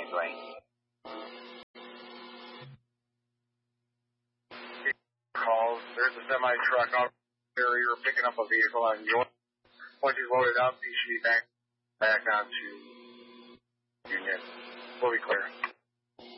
Dwayne. Calls. There's a semi truck out there. You're picking up a vehicle on your. Once he's loaded up, he should be back onto Union. We'll be clear.